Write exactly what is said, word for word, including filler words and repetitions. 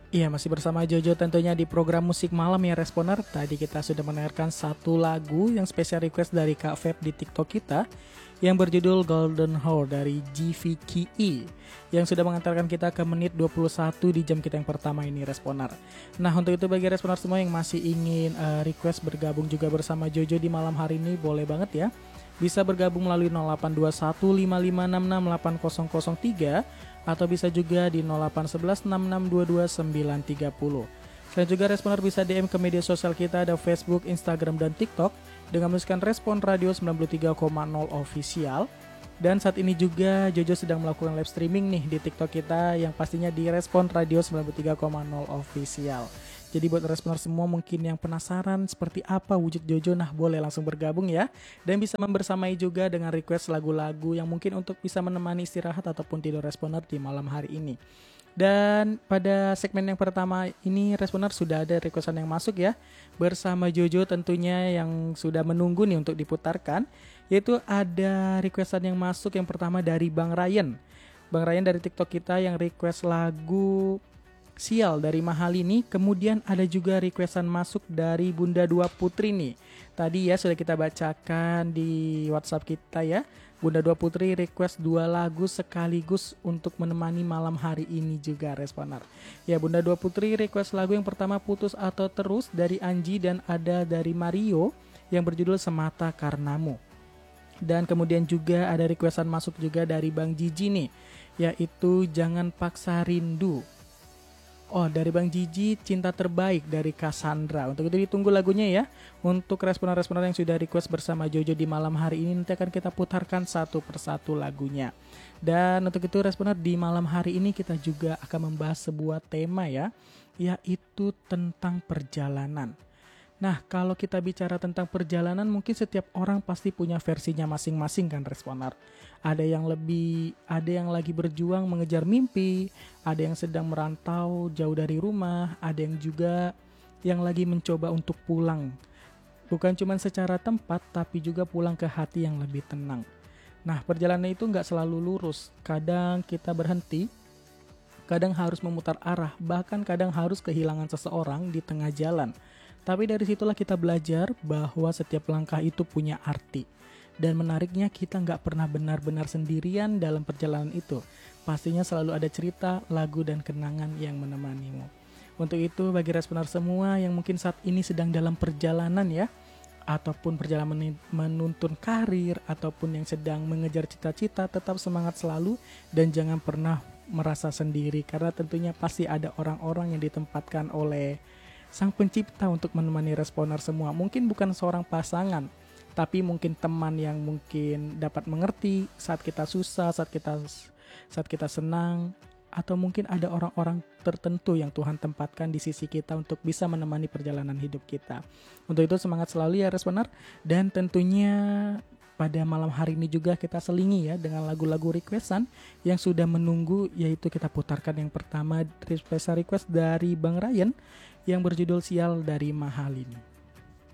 Iya, masih bersama Jojo tentunya di program musik malam ya Responer. Tadi kita sudah mendengarkan satu lagu yang spesial request dari Kak Feb di TikTok kita yang berjudul Golden Hour dari G V K E yang sudah mengantarkan kita ke menit dua puluh satu di jam kita yang pertama ini Responer. Nah, untuk itu bagi Responer semua yang masih ingin uh, request bergabung juga bersama Jojo di malam hari ini, boleh banget ya. Bisa bergabung melalui nol delapan dua satu lima lima enam enam delapan nol nol tiga atau bisa juga di nol delapan satu satu enam enam dua dua sembilan tiga nol. Selain juga Responer bisa D M ke media sosial kita, ada Facebook, Instagram, dan TikTok dengan menuliskan Respon Radio sembilan puluh tiga koma nol Official. Dan saat ini juga Jojo sedang melakukan live streaming nih di TikTok kita yang pastinya di Respon Radio sembilan puluh tiga koma nol Official. Jadi buat Responer semua mungkin yang penasaran seperti apa wujud Jojo, nah boleh langsung bergabung ya. Dan bisa membersamai juga dengan request lagu-lagu yang mungkin untuk bisa menemani istirahat ataupun tidur Responer di malam hari ini. Dan pada segmen yang pertama ini Responer sudah ada requestan yang masuk ya. Bersama Jojo tentunya yang sudah menunggu nih untuk diputarkan. Yaitu ada requestan yang masuk yang pertama dari Bang Ryan. Bang Ryan dari TikTok kita yang request lagu Sial dari Mahalini. Kemudian ada juga requestan masuk dari Bunda Dua Putri nih. Tadi ya sudah kita bacakan di WhatsApp kita ya. Bunda Dua Putri request dua lagu sekaligus untuk menemani malam hari ini juga Responer. Ya, Bunda Dua Putri request lagu yang pertama Putus Atau Terus dari Anji dan ada dari Mario yang berjudul Semata Karenamu. Dan kemudian juga ada requestan masuk juga dari Bang Jiji nih, yaitu Jangan Paksa Rindu. Oh, dari Bang Jiji, Cinta Terbaik dari Cassandra. Untuk itu ditunggu lagunya ya. Untuk responer-responer yang sudah request bersama Jojo di malam hari ini, nanti akan kita putarkan satu persatu lagunya. Dan untuk itu responer, di malam hari ini kita juga akan membahas sebuah tema ya, yaitu tentang perjalanan. Nah, kalau kita bicara tentang perjalanan, mungkin setiap orang pasti punya versinya masing-masing kan Responer. Ada yang lebih, ada yang lagi berjuang mengejar mimpi, ada yang sedang merantau jauh dari rumah, ada yang juga yang lagi mencoba untuk pulang. Bukan cuma secara tempat, tapi juga pulang ke hati yang lebih tenang. Nah, perjalanan itu nggak selalu lurus. Kadang kita berhenti, kadang harus memutar arah, bahkan kadang harus kehilangan seseorang di tengah jalan. Tapi dari situlah kita belajar bahwa setiap langkah itu punya arti. Dan menariknya kita nggak pernah benar-benar sendirian dalam perjalanan itu. Pastinya selalu ada cerita, lagu, dan kenangan yang menemanimu. Untuk itu bagi Responer semua yang mungkin saat ini sedang dalam perjalanan ya, ataupun perjalanan menuntun karir, ataupun yang sedang mengejar cita-cita, tetap semangat selalu dan jangan pernah merasa sendiri. Karena tentunya pasti ada orang-orang yang ditempatkan oleh Sang Pencipta untuk menemani Responer semua. Mungkin bukan seorang pasangan, tapi mungkin teman yang mungkin dapat mengerti saat kita susah, saat kita saat kita senang, atau mungkin ada orang-orang tertentu yang Tuhan tempatkan di sisi kita untuk bisa menemani perjalanan hidup kita. Untuk itu semangat selalu ya Responer, dan tentunya pada malam hari ini juga kita selingi ya dengan lagu-lagu requestan yang sudah menunggu, yaitu kita putarkan yang pertama special request dari Bang Ryan yang berjudul Sial dari Mahalini.